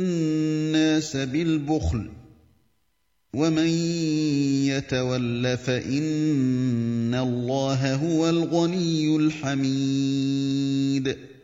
النَّاسَ بِالْبُخْلِ ۗ وَمَن يَتَوَلَّ فَإِنَّ اللَّهَ هُوَ الْغَنِيُّ الْحَمِيدُ